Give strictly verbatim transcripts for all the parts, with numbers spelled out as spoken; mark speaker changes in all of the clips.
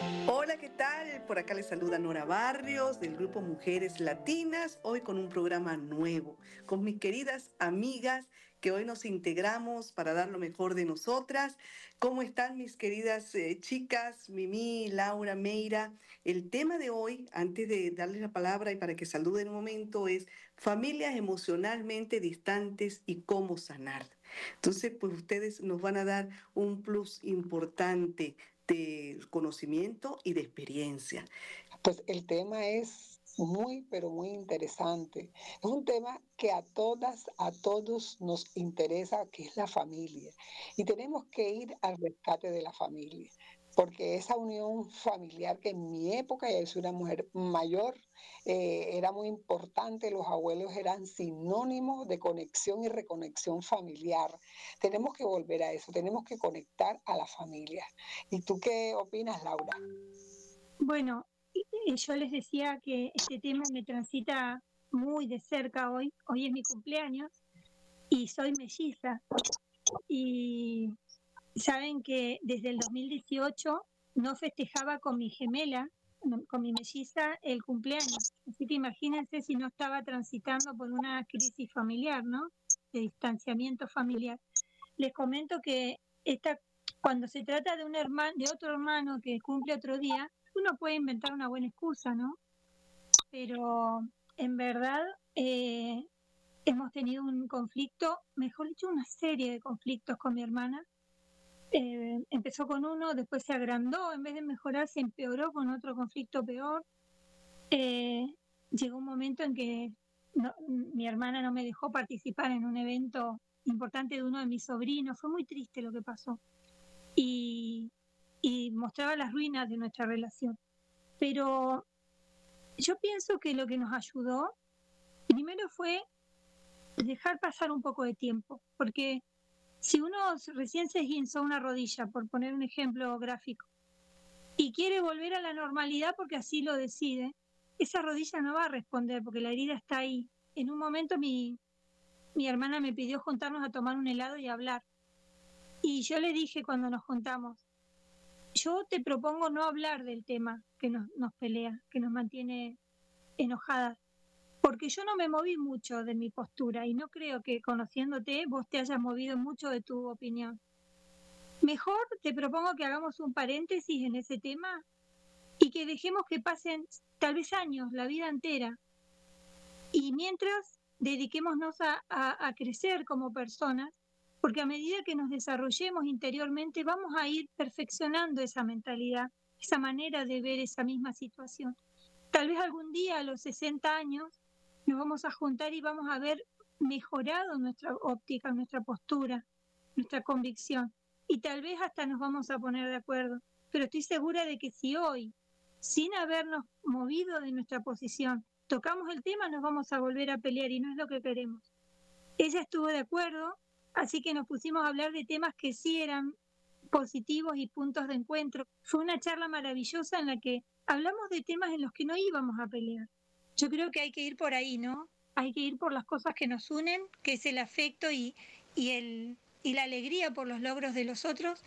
Speaker 1: Hola, ¿qué tal? Por acá les saluda Nora Barrios del grupo Mujeres Latinas, hoy con un programa nuevo, con mis queridas amigas que hoy nos integramos para dar lo mejor de nosotras. ¿Cómo están mis queridas eh, chicas, Mimi, Laura, Meira? El tema de hoy, antes de darles la palabra y para que saluden un momento, es familias emocionalmente distantes y cómo sanar. Entonces, pues ustedes nos van a dar un plus importante de conocimiento y de experiencia.
Speaker 2: Pues el tema es muy, pero muy interesante. Es un tema que a todas, a todos nos interesa, que es la familia. Y tenemos que ir al rescate de la familia, porque esa unión familiar que en mi época, ya soy una mujer mayor, eh, era muy importante. Los abuelos eran sinónimos de conexión y reconexión familiar. Tenemos que volver a eso, tenemos que conectar a la familia. ¿Y tú qué opinas, Laura?
Speaker 3: Bueno, yo les decía que este tema me transita muy de cerca hoy. Hoy es mi cumpleaños y soy melliza. Y saben que desde el dos mil dieciocho no festejaba con mi gemela, con mi melliza, el cumpleaños. Así que imagínense si no estaba transitando por una crisis familiar, ¿no? De distanciamiento familiar. Les comento que esta, cuando se trata de un hermano, de otro hermano que cumple otro día, uno puede inventar una buena excusa, ¿no? Pero en verdad eh, hemos tenido un conflicto, mejor dicho, una serie de conflictos con mi hermana. Eh, empezó con uno, después se agrandó, en vez de mejorar se empeoró con otro conflicto peor. Eh, llegó un momento en que no, mi hermana no me dejó participar en un evento importante de uno de mis sobrinos. Fue muy triste lo que pasó. Y, y mostraba las ruinas de nuestra relación. Pero yo pienso que lo que nos ayudó primero fue dejar pasar un poco de tiempo, porque si uno recién se esguinzó una rodilla, por poner un ejemplo gráfico, y quiere volver a la normalidad porque así lo decide, esa rodilla no va a responder porque la herida está ahí. En un momento mi, mi hermana me pidió juntarnos a tomar un helado y hablar. Y yo le dije cuando nos juntamos, yo te propongo no hablar del tema que nos, nos pelea, que nos mantiene enojadas, porque yo no me moví mucho de mi postura y no creo que conociéndote vos te hayas movido mucho de tu opinión. Mejor te propongo que hagamos un paréntesis en ese tema y que dejemos que pasen tal vez años, la vida entera, y mientras dediquémonos a, a, a crecer como personas, porque a medida que nos desarrollemos interiormente vamos a ir perfeccionando esa mentalidad, esa manera de ver esa misma situación. Tal vez algún día a los sesenta años nos vamos a juntar y vamos a ver mejorado nuestra óptica, nuestra postura, nuestra convicción. Y tal vez hasta nos vamos a poner de acuerdo. Pero estoy segura de que si hoy, sin habernos movido de nuestra posición, tocamos el tema, nos vamos a volver a pelear y no es lo que queremos. Ella estuvo de acuerdo, así que nos pusimos a hablar de temas que sí eran positivos y puntos de encuentro. Fue una charla maravillosa en la que hablamos de temas en los que no íbamos a pelear. Yo creo que hay que ir por ahí, ¿no? Hay que ir por las cosas que nos unen, que es el afecto y, y, el, y la alegría por los logros de los otros,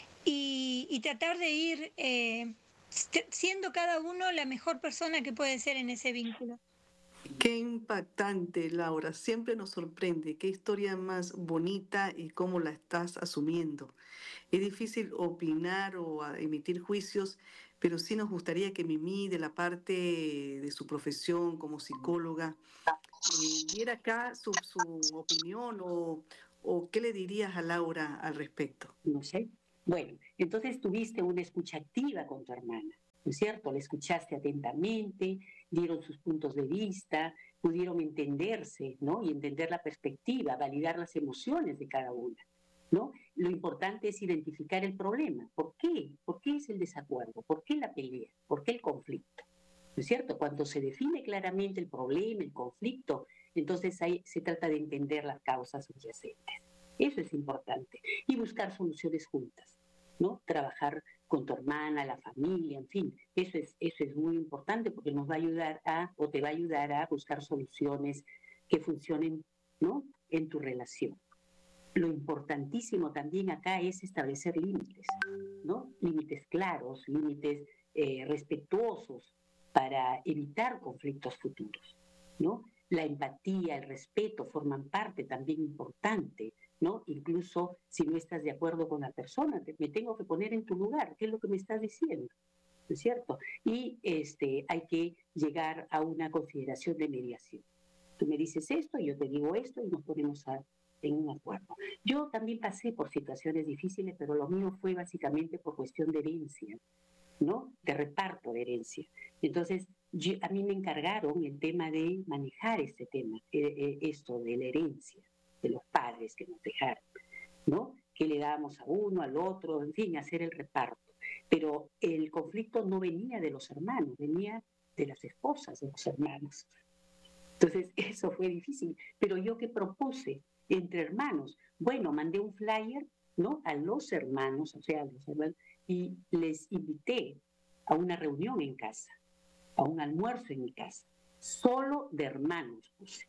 Speaker 3: y, y tratar de ir eh, siendo cada uno la mejor persona que puede ser en ese vínculo.
Speaker 1: Qué impactante, Laura. Siempre nos sorprende. Qué historia más bonita y cómo la estás asumiendo. Es difícil opinar o a- emitir juicios, pero sí nos gustaría que Mimi, de la parte de su profesión como psicóloga, eh, diera acá su, su opinión o, o qué le dirías a Laura al respecto.
Speaker 4: No sé. Bueno, entonces tuviste una escucha activa con tu hermana, ¿no es cierto? La escuchaste atentamente, dieron sus puntos de vista, pudieron entenderse, ¿no? Y entender la perspectiva, validar las emociones de cada una, ¿no? Lo importante es identificar el problema. ¿Por qué? ¿Por qué es el desacuerdo? ¿Por qué la pelea? ¿Por qué el conflicto? ¿No es cierto? Cuando se define claramente el problema, el conflicto, entonces ahí se trata de entender las causas subyacentes. Eso es importante. Y buscar soluciones juntas, ¿no? Trabajar con tu hermana, la familia, en fin. Eso es, eso es muy importante porque nos va a ayudar a, o te va a ayudar a buscar soluciones que funcionen, ¿no? En tu relación. Lo importantísimo también acá es establecer límites, ¿no? Límites claros, límites eh, respetuosos para evitar conflictos futuros, ¿no? La empatía, el respeto forman parte también importante, ¿no? Incluso si no estás de acuerdo con la persona, te, me tengo que poner en tu lugar, ¿qué es lo que me estás diciendo? ¿No es cierto? Y este, hay que llegar a una consideración de mediación. Tú me dices esto, yo te digo esto y nos ponemos a, en un acuerdo. Yo también pasé por situaciones difíciles, pero lo mío fue básicamente por cuestión de herencia, ¿no? De reparto de herencia. Entonces, yo, a mí me encargaron el tema de manejar este tema, eh, eh, esto de la herencia, de los padres que nos dejaron, ¿no? Que le dábamos a uno, al otro, en fin, hacer el reparto. Pero el conflicto no venía de los hermanos, venía de las esposas de los hermanos. Entonces, eso fue difícil. Pero yo que propuse entre hermanos, bueno, mandé un flyer, ¿no? A los hermanos, o sea, a los hermanos, y les invité a una reunión en casa, a un almuerzo en mi casa, solo de hermanos puse.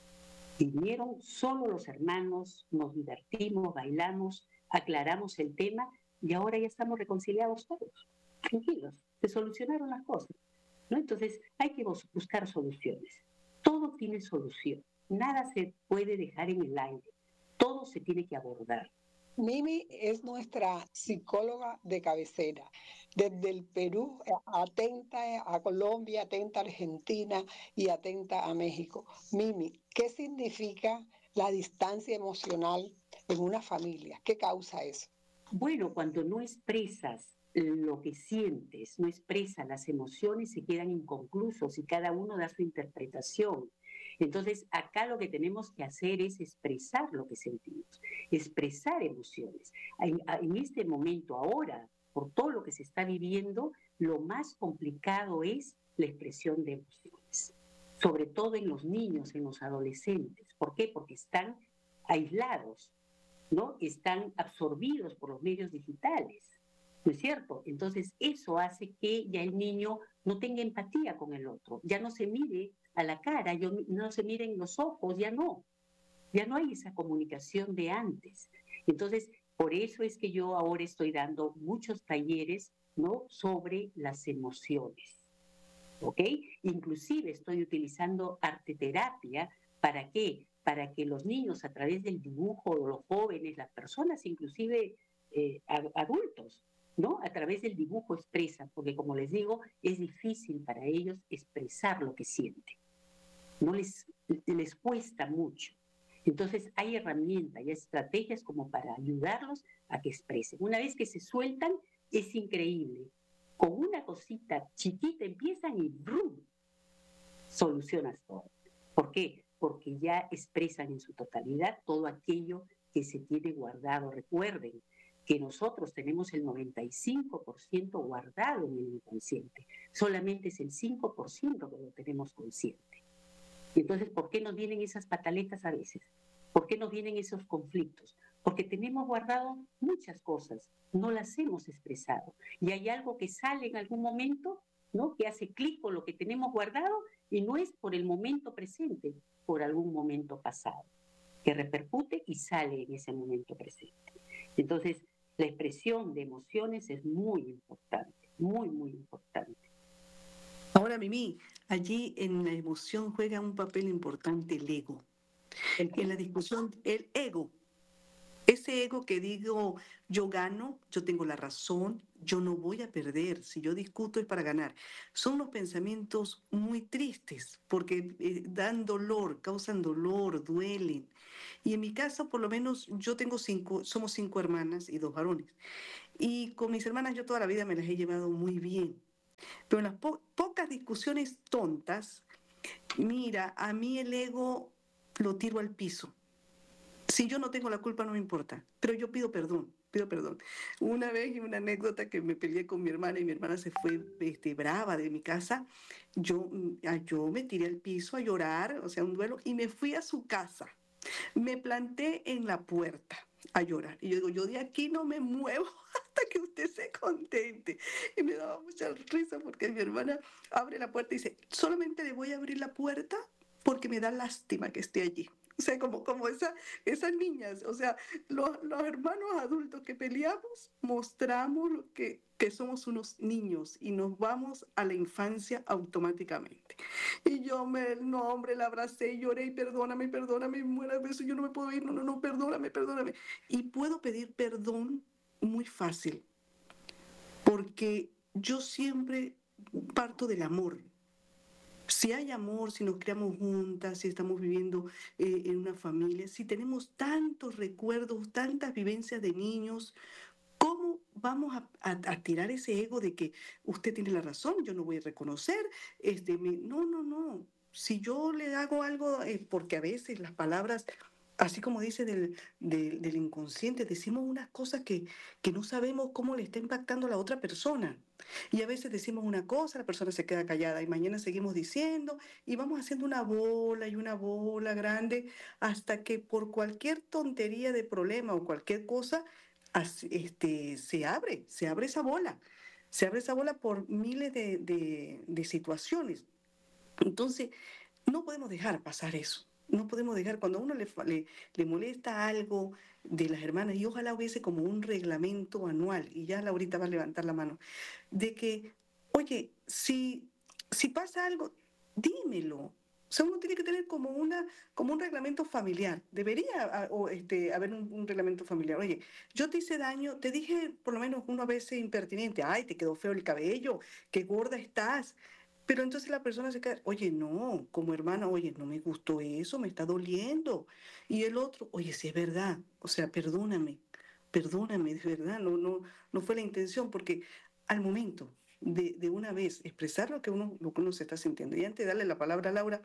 Speaker 4: Vinieron solo los hermanos, nos divertimos, bailamos, aclaramos el tema y ahora ya estamos reconciliados todos, tranquilos, se solucionaron las cosas, ¿no? Entonces hay que buscar soluciones. Todo tiene solución, nada se puede dejar en el aire, todo se tiene que abordar.
Speaker 2: Mimi es nuestra psicóloga de cabecera. Desde el Perú, atenta a Colombia, atenta a Argentina y atenta a México. Mimi, ¿qué significa la distancia emocional en una familia? ¿Qué causa eso?
Speaker 4: Bueno, cuando no expresas lo que sientes, no expresas las emociones, se quedan inconclusos y cada uno da su interpretación. Entonces, acá lo que tenemos que hacer es expresar lo que sentimos, expresar emociones. En, en este momento, ahora, por todo lo que se está viviendo, lo más complicado es la expresión de emociones, sobre todo en los niños, en los adolescentes. ¿Por qué? Porque están aislados, ¿no? Están absorbidos por los medios digitales, ¿no es cierto? Entonces, eso hace que ya el niño no tenga empatía con el otro, ya no se mire a la cara, yo, no se miren los ojos, ya no, ya no hay esa comunicación de antes. Entonces, por eso es que yo ahora estoy dando muchos talleres, ¿no? Sobre las emociones, ¿ok? Inclusive estoy utilizando arteterapia, ¿para qué? Para que los niños a través del dibujo, los jóvenes, las personas, inclusive eh, adultos, ¿no? A través del dibujo expresan, porque como les digo, es difícil para ellos expresar lo que sienten. No les, les cuesta mucho. Entonces hay herramientas y estrategias como para ayudarlos a que expresen. Una vez que se sueltan, es increíble. Con una cosita chiquita empiezan y ¡brum! Solucionas todo. ¿Por qué? Porque ya expresan en su totalidad todo aquello que se tiene guardado. Recuerden que nosotros tenemos el noventa y cinco por ciento guardado en el inconsciente. Solamente es el cinco por ciento que lo tenemos consciente. Entonces, ¿por qué nos vienen esas pataletas a veces? ¿Por qué nos vienen esos conflictos? Porque tenemos guardado muchas cosas, no las hemos expresado. Y hay algo que sale en algún momento, ¿no? Que hace clic con lo que tenemos guardado y no es por el momento presente, por algún momento pasado, que repercute y sale en ese momento presente. Entonces, la expresión de emociones es muy importante, muy, muy importante.
Speaker 1: Ahora, Mimi, allí en la emoción juega un papel importante el ego. En la discusión, el ego. Ese ego que digo, yo gano, yo tengo la razón, yo no voy a perder, si yo discuto es para ganar. Son los pensamientos muy tristes porque eh, dan dolor, causan dolor, duelen. Y en mi caso, por lo menos, yo tengo cinco, somos cinco hermanas y dos varones. Y con mis hermanas yo toda la vida me las he llevado muy bien. Pero en las po- pocas discusiones tontas, mira, a mí el ego lo tiro al piso. Si yo no tengo la culpa no me importa, pero yo pido perdón, pido perdón. Una vez, una anécdota que me peleé con mi hermana y mi hermana se fue este, brava de mi casa, yo, yo me tiré al piso a llorar, o sea, un duelo, y me fui a su casa. Me planté en la puerta a llorar. Y yo digo, yo de aquí no me muevo hasta que usted se contente. Y me daba mucha risa porque mi hermana abre la puerta y dice, solamente le voy a abrir la puerta porque me da lástima que esté allí. O sea, como, como esa, esas niñas, o sea, los, los hermanos adultos que peleamos, mostramos lo que, que somos unos niños y nos vamos a la infancia automáticamente. Y yo me, no, hombre, la abracé, lloré y perdóname, perdóname, muera beso, yo no me puedo ir, no, no, no, perdóname, perdóname. Y puedo pedir perdón muy fácil, porque yo siempre parto del amor. Si hay amor, si nos criamos juntas, si estamos viviendo eh, en una familia, si tenemos tantos recuerdos, tantas vivencias de niños, ¿cómo vamos a, a, a tirar ese ego de que usted tiene la razón, yo no voy a reconocer? Este, me, no, no, no. Si yo le hago algo, eh, porque a veces las palabras, así como dice del, del, del inconsciente, decimos unas cosas que, que no sabemos cómo le está impactando a la otra persona. Y a veces decimos una cosa, la persona se queda callada y mañana seguimos diciendo y vamos haciendo una bola y una bola grande hasta que por cualquier tontería de problema o cualquier cosa, este, se abre, se abre esa bola. Se abre esa bola por miles de, de, de situaciones. Entonces, no podemos dejar pasar eso. No podemos dejar, cuando a uno le, le, le molesta algo de las hermanas, y ojalá hubiese como un reglamento anual, y ya Laurita va a levantar la mano, de que, oye, si, si pasa algo, dímelo. O sea, uno tiene que tener como, una, como un reglamento familiar. Debería a, o, este, haber un, un reglamento familiar. Oye, yo te hice daño, te dije por lo menos una vez impertinente, ay, te quedó feo el cabello, qué gorda estás. Pero entonces la persona se queda, oye, no, como hermana, oye, no me gustó eso, me está doliendo. Y el otro, oye, sí es verdad, o sea, perdóname, perdóname, de verdad, no, no, no fue la intención, porque al momento de, de una vez expresar lo que, uno, lo que uno se está sintiendo, y antes de darle la palabra a Laura,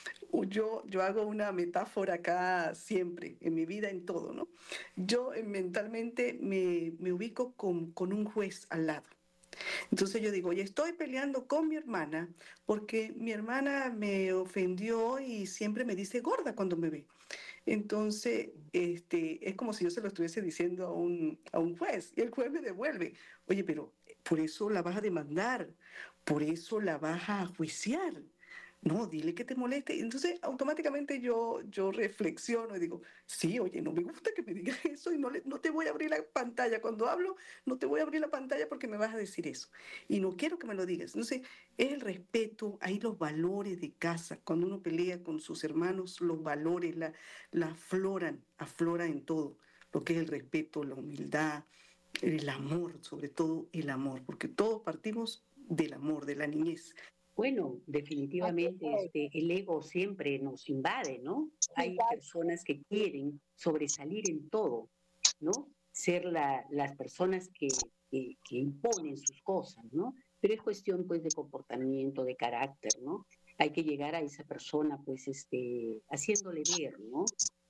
Speaker 1: yo, yo hago una metáfora acá siempre, en mi vida, en todo, ¿no? Yo eh, mentalmente me, me ubico con, con un juez al lado. Entonces yo digo, oye, estoy peleando con mi hermana porque mi hermana me ofendió y siempre me dice gorda cuando me ve. Entonces, este, es como si yo se lo estuviese diciendo a un, a un juez y el juez me devuelve. Oye, pero por eso la vas a demandar, por eso la vas a juiciar. No, dile que te moleste. Entonces, automáticamente yo, yo reflexiono y digo, sí, oye, no me gusta que me digas eso y no, le, no te voy a abrir la pantalla. Cuando hablo, no te voy a abrir la pantalla porque me vas a decir eso. Y no quiero que me lo digas. Entonces, es el respeto, ahí los valores de casa. Cuando uno pelea con sus hermanos, los valores la, la afloran, afloran en todo. Lo que es el respeto, la humildad, el amor, sobre todo el amor, porque todos partimos del amor, de la niñez.
Speaker 4: Bueno, definitivamente este, el ego siempre nos invade, ¿no? Hay personas que quieren sobresalir en todo, ¿no? Ser la, las personas que, que, que imponen sus cosas, ¿no? Pero es cuestión, pues, de comportamiento, de carácter, ¿no? Hay que llegar a esa persona, pues, este, haciéndole ver, ¿no?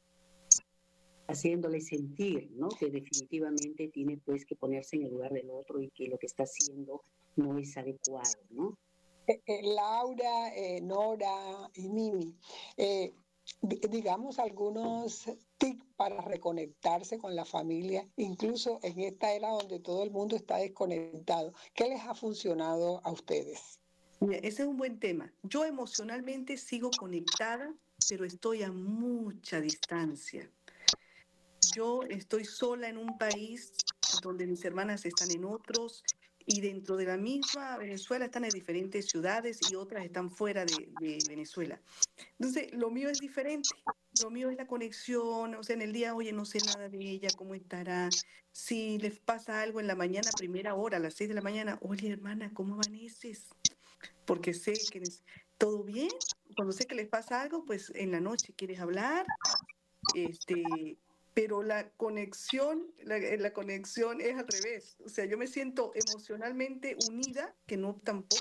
Speaker 4: Haciéndole sentir, ¿no? Que definitivamente tiene, pues, que ponerse en el lugar del otro y que lo que está haciendo no es adecuado, ¿no?
Speaker 2: Eh, eh, Laura, eh, Nora y Mimi, eh, digamos algunos tips para reconectarse con la familia, incluso en esta era donde todo el mundo está desconectado. ¿Qué les ha funcionado a ustedes?
Speaker 1: Mira, ese es un buen tema. Yo emocionalmente sigo conectada, pero estoy a mucha distancia. Yo estoy sola en un país donde mis hermanas están en otros y dentro de la misma Venezuela están en diferentes ciudades y otras están fuera de, de Venezuela. Entonces, lo mío es diferente. Lo mío es la conexión, o sea, en el día, oye, no sé nada de ella, cómo estará. Si les pasa algo en la mañana, primera hora, a las seis de la mañana, oye, hermana, ¿cómo amaneces? Porque sé que les, todo bien. Cuando sé que les pasa algo, pues en la noche quieres hablar, este, pero la conexión, la, la conexión es al revés. O sea, yo me siento emocionalmente unida, que no tampoco